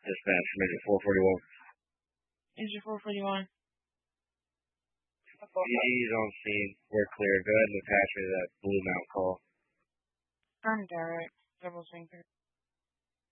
Dispatch, Major 441. Major 441. He's on scene. We're clear. Go ahead and attach me to that Blue Mountain call. I'm Derek. Double Sinker.